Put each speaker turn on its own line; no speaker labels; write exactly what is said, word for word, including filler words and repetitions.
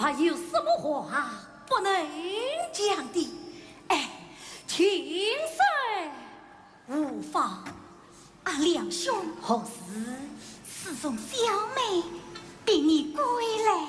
还有什么话不能讲的？哎，青山无妨。俺两兄何时侍奉小妹，并你归来？